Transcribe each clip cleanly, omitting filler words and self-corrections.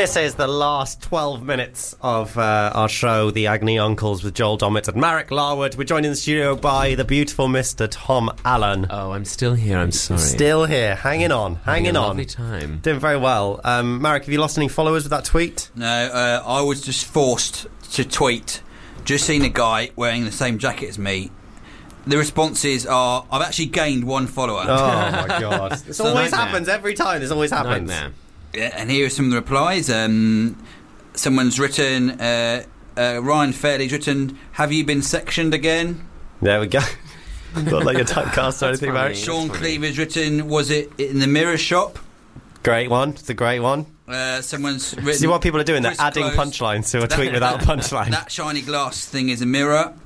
This is the last 12 minutes of our show, The Agony Uncles, with Joel Dommett and Marek Larwood. We're joined in the studio by the beautiful Mr. Tom Allen. Oh, I'm still here, I'm sorry. Still here, hanging on. Having a lovely time. Doing very well. Marek, have you lost any followers with that tweet? No, I was just forced to tweet. Just seen a guy wearing the same jacket as me. The responses are, I've actually gained one follower. Oh, my God. This always happens every time. This always happens. Nightmare. Yeah, and here are some of the replies. Someone's written, Ryan Fairley's written, have you been sectioned again? There we go. Not like a typecast or anything, Marek. Sean Cleaver's written, was it in the mirror shop? Great one. It's a great one. Someone's written... See what people are doing? They're Chris adding Close. punchlines to a tweet without a punchline. That shiny glass thing is a mirror.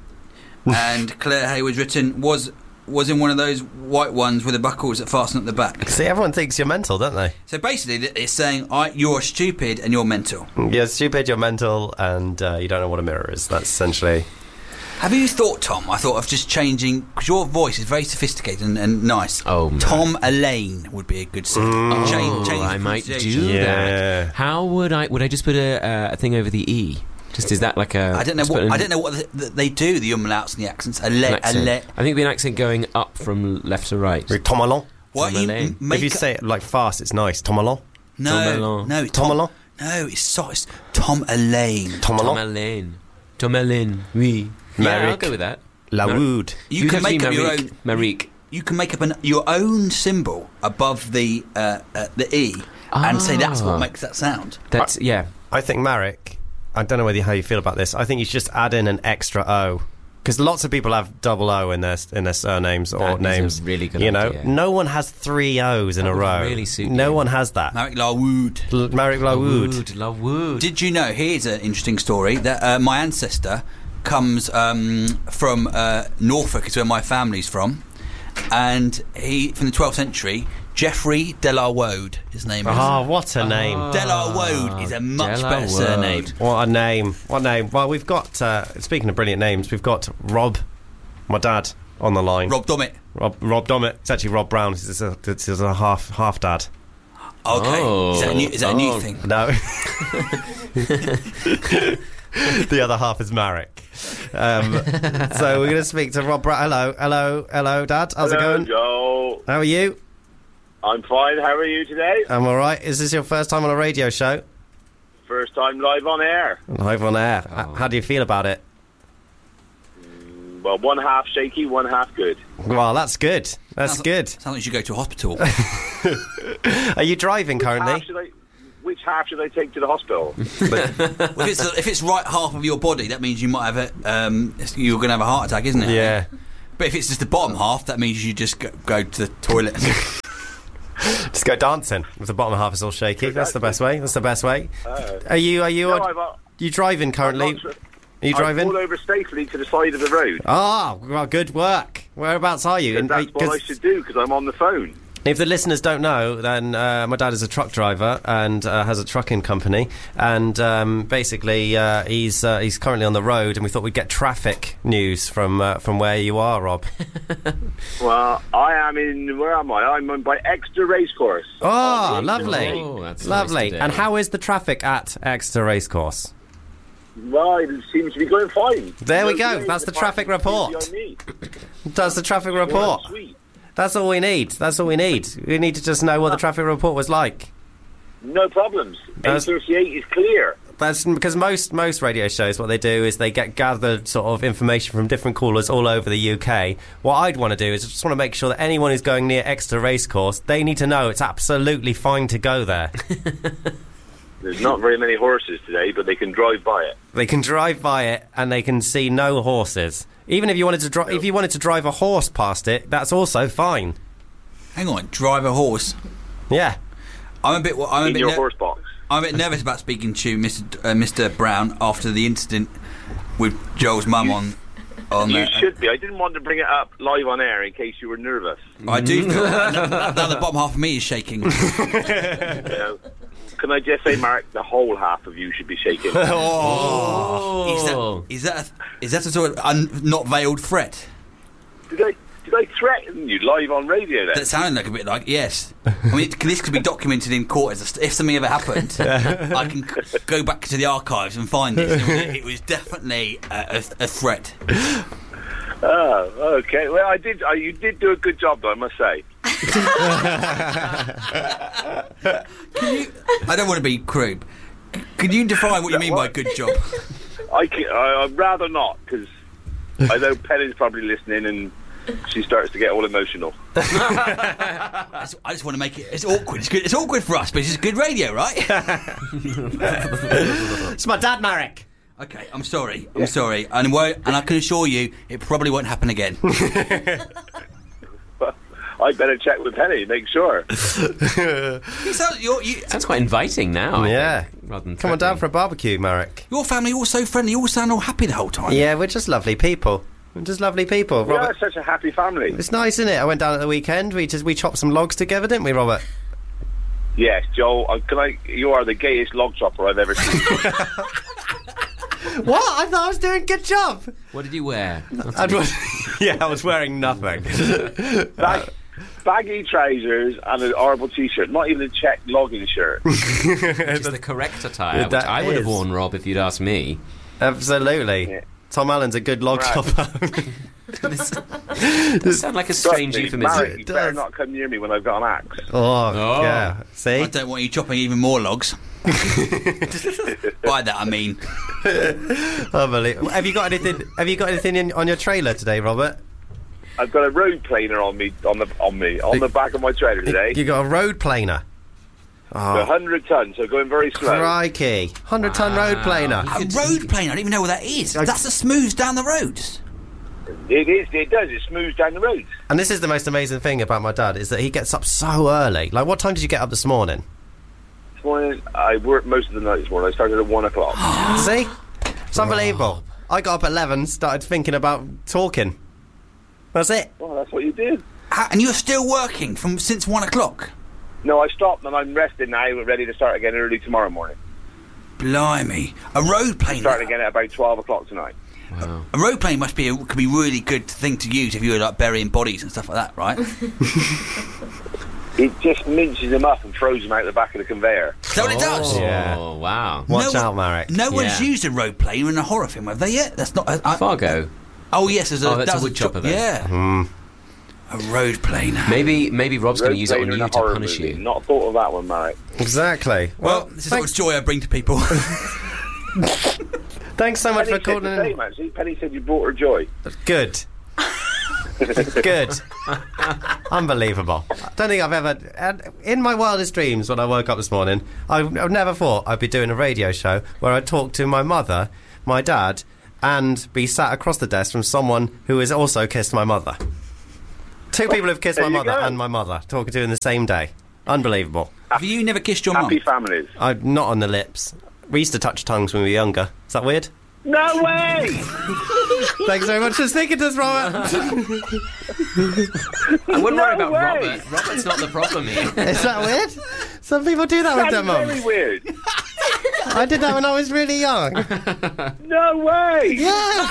And Claire Hayward's written, was in one of those white ones with the buckles that fasten at the back. See, everyone thinks you're mental, don't they? So basically, it's saying, you're stupid and you're mental. You're stupid, you're mental, and you don't know what a mirror is. That's essentially... Have you thought, Tom, I thought of just changing, because your voice is very sophisticated and nice. Oh, man. Tom Elaine would be a good singer. Change I might pronunciation. do Yeah. that. How would I just put a thing over the E? Just is that like a... I don't know what they do, the umlauts and the accents. I think it'd be an accent going up from left to right. Tom Allen. What Tom you Elaine. If you say it like fast, it's nice. Tom Allen. No, it's Tom Allen. No, it's Tom Elaine. Tom Allen. Tom Elaine. Oui. Yeah, Marek. I'll go with that. Lawood. You can make up your own. Marek. You can make up your own symbol above the E and say that's what makes that sound. That's yeah. I think Marek, I don't know how you feel about this. I think you should just add in an extra O. Because lots of people have double O in their surnames or That is names. a really good you know, idea. no one has 3 O's in That a would row. really suit no you. one has that. Marek Larwood. Marek Larwood. Larwood. Did you know? Here's an interesting story that my ancestor comes from Norfolk, is where my family's from, and he from the 12th century. Geoffrey de la Wode, his name is. Oh, what a name. De la Wode is a much better surname. What a name. What a name. Well, we've got, speaking of brilliant names, we've got Rob, my dad, on the line. Rob Dommett. Rob Dommett. It's actually Rob Brown. It's a half dad. Okay. Oh. Is that a new thing? No. The other half is Marek. So we're going to speak to Rob Brown. Hello, Dad. How's it going? Joe. How are you? I'm fine. How are you today? I'm all right. Is this your first time on a radio show? First time live on air. Live on air. Oh. How do you feel about it? Well, one half shaky, one half good. Well, that's good. That's good. Sounds like you should go to a hospital. Are you driving currently? Which half should I take to the hospital? Well, if it's right half of your body, that means you might have you're going to have a heart attack, isn't it? Yeah. But if it's just the bottom half, that means you just go to the toilet. Just go dancing if the bottom half is all shaky. That's the best way. That's the best way. Are you driving currently? Are you driving? I pulled over safely to the side of the road. Ah, well, good work. Whereabouts are you? That's what I should do because I'm on the phone. If the listeners don't know, then my dad is a truck driver and has a trucking company, and basically he's currently on the road, and we thought we'd get traffic news from where you are, Rob. Well, I am where am I? I'm by Exeter Racecourse. Oh, lovely. Oh, that's lovely. nice And how is the traffic at Exeter Racecourse? Well, it seems to be going fine. There we go. That's the traffic report. That's the traffic report. Sweet. That's all we need. That's all we need. We need to just know what the traffic report was like. No problems. A38 is clear. That's because most radio shows, what they do is they get gathered sort of information from different callers all over the UK. What I'd want to do is I just want to make sure that anyone who's going near Exeter Racecourse, they need to know it's absolutely fine to go there. There's not very many horses today, but they can drive by it. They can drive by it and they can see no horses. Even if you wanted to drive a horse past it, that's also fine. Hang on, drive a horse. Yeah. In your horse box. I'm a bit nervous about speaking to Mr. Brown after the incident with Joel's mum on. You should be. I didn't want to bring it up live on air in case you were nervous. I do feel now the bottom half of me is shaking. You know, can I just say, Marek, the whole half of you should be shaking. Oh. Is that a sort of not veiled threat? Did I threaten you live on radio then? That sounded like a bit like, yes. I mean, this could be documented in court if something ever happened. I can go back to the archives and find this. It was definitely a threat. Oh, okay. Well, you did do a good job, though, I must say. I don't want to be crude. Can you define what you mean by good job? I'd rather not, because I know Penny's probably listening and she starts to get all emotional. I just want to make it... It's awkward. It's good. It's awkward for us, but it's just good radio, right? It's my dad, Marek. Okay, I'm sorry. I'm sorry. And I can assure you, it probably won't happen again. I better check with Penny, make sure. Sounds quite inviting now. Yeah. I think, rather than Come on down for a barbecue, Marek. Your family all so friendly. You all sound all happy the whole time. Yeah, we're just lovely people. We're just lovely people. We Robert, are such a happy family. it's nice, isn't it? I went down at the weekend. We chopped some logs together, didn't we, Robert? Yes, Joe, you are the gayest log chopper I've ever seen. What? I thought I was doing a good job. What did you wear? I was wearing nothing. Baggy trousers and an horrible t-shirt, not even a check logging shirt. Which is the correct attire, which I would have worn, Rob, if you'd asked me. Absolutely. Yeah. Tom Allen's a good log chopper. This sounds like a strange euphemism. Marek, you better not come near me when I've got an axe. Oh, yeah. See? I don't want you chopping even more logs. By that I mean... Unbelievable. Have you got anything on your trailer today, Robert? I've got a road planer on the back of my trailer today. You got a road planer. Oh, 100 tons, so going very slow. crikey. 100-ton road planer. A road planer? I don't even know what that is. That's the smooths down the roads. It is, it does. It smooths down the roads. And this is the most amazing thing about my dad, is that he gets up so early. Like, what time did you get up this morning? This morning, I worked most of the night this morning. I started at 1 o'clock. See? It's unbelievable. I got up at 11, started thinking about talking. That's it. Oh, that's what you did. And you're still working since 1 o'clock? No, I stopped and I'm resting now, ready to start again early tomorrow morning. Blimey. A road plane... Starting again at about 12 o'clock tonight. Wow. A road plane could be a really good thing to use if you were like burying bodies and stuff like that, right? It just minces them up and throws them out the back of the conveyor. Is that what it does? Yeah. Oh, wow. Watch out, Marek. No one's Yeah. used a road plane in a horror film, have they yet? That's not... Fargo. Oh, yes. That's a wood chopper then. Yeah. A road plane. Maybe Rob's going to use it on Road planer you in to a horror punish movie. you. Not thought of that one, Marek. Exactly. Well, this is what joy I bring to people. Thanks so much Penny for said calling the in. same, actually. Penny said you brought her joy. Good. Good. Unbelievable. I don't think I've ever... In my wildest dreams, when I woke up this morning, I've never thought I'd be doing a radio show where I'd talk to my mother, my dad, and be sat across the desk from someone who has also kissed my mother. Two people have kissed my There you mother go. and my mother, talking to in the same day. Unbelievable. Have you never kissed your mum? Happy families. I'm not on the lips. We used to touch tongues when we were younger. Is that weird? No way! Thanks very much for speaking to us, Robert. I wouldn't worry No about way. Robert. Robert's not the problem here. Is that weird? Some people do that with their That's very mums. weird. I did that when I was really young. No way! Yeah.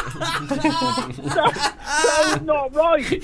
That's not right.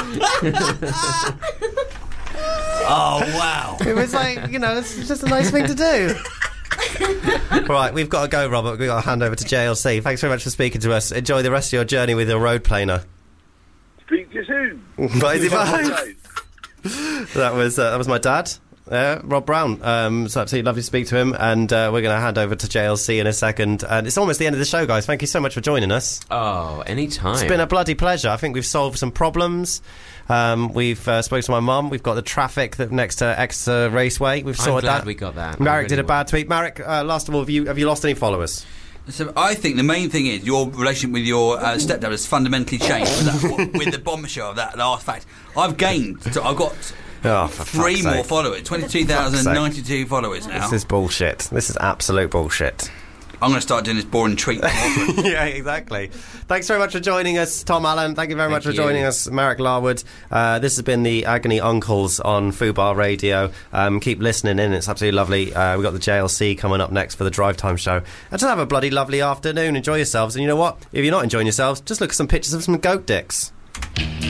Oh, wow. It was like, it's just a nice thing to do. Right, we've got to go, Robert. We've got to hand over to JLC. Thanks very much for speaking to us. Enjoy the rest of your journey with your road planer. Speak to you soon. Bye. Bye. That was my dad, Rob Brown. It's absolutely lovely to speak to him, and we're going to hand over to JLC in a second. And it's almost the end of the show, guys. Thank you so much for joining us. Oh, anytime. It's been a bloody pleasure. I think we've solved some problems. We've spoken to my mum. We've got the traffic next to Exeter Raceway. We've I'm sorted glad that. we got that. Marek I did a really bad tweet. Marek, last of all, have you lost any followers? So I think the main thing is your relationship with your stepdad has fundamentally changed with the bombshell of that last fact. I've gained. So I've got Oh, for 3 fuck's more sake. followers. 22,092 followers now. This is bullshit. This is absolute bullshit. I'm going to start doing this boring treat. Yeah, exactly. Thanks very much for joining us, Tom Allen. Thank you very much for joining us, Marek Larwood. This has been the Agony Uncles on Fubar Radio. Keep listening in. It's absolutely lovely. We've got the JLC coming up next for the Drive Time show. And just have a bloody lovely afternoon. Enjoy yourselves. And you know what? If you're not enjoying yourselves, just look at some pictures of some goat dicks.